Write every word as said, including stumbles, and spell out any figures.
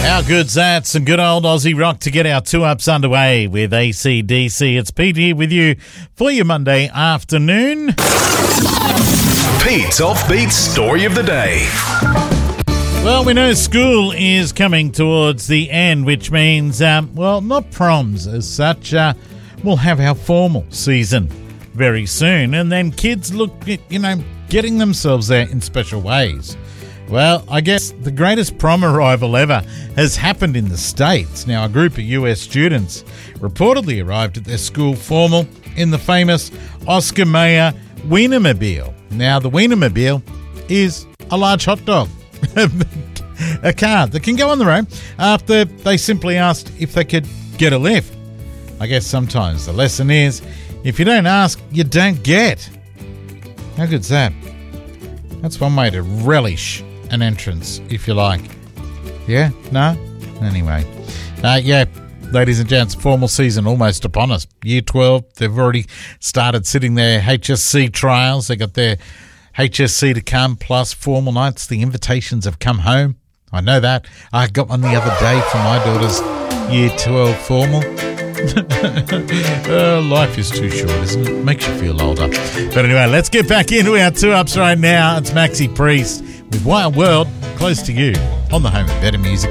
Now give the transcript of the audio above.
How good's that? Some good old Aussie rock to get our two-ups underway with A C D C. It's Pete here with you for your Monday afternoon. Pete's Offbeat Story of the Day. Well, we know school is coming towards the end, which means, um, well, not proms as such. Uh, we'll have our formal season very soon. And then kids look, you know, getting themselves there in special ways. Well, I guess the greatest prom arrival ever has happened in the States. Now, a group of U S students reportedly arrived at their school formal in the famous Oscar Mayer Wienermobile. Now, the Wienermobile is a large hot dog, a car that can go on the road after they simply asked if they could get a lift. I guess sometimes the lesson is, if you don't ask, you don't get. How good's that? That's one way to relish an entrance, if you like. Yeah? No? Anyway. Uh, yeah, ladies and gents, formal season almost upon us. Year twelve, they've already started sitting their H S C trials. They got their H S C to come, plus formal nights. The invitations have come home. I know that. I got one the other day for my daughter's year twelve formal. uh, life is too short, isn't it? Makes you feel older. But anyway, let's get back into our two-ups right now. It's Maxi Priest with Wild World, close to you, on the home of better music.